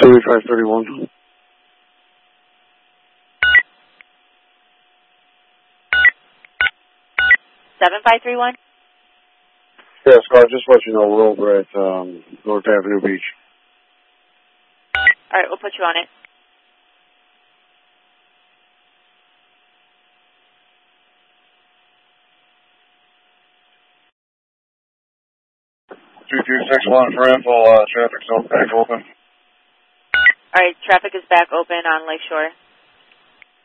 7531. 7531? Yeah, Scott, just let you know we're over at North Avenue Beach. All right, we'll put you on it. For info, traffic's back open. All right, traffic is back open on Lakeshore.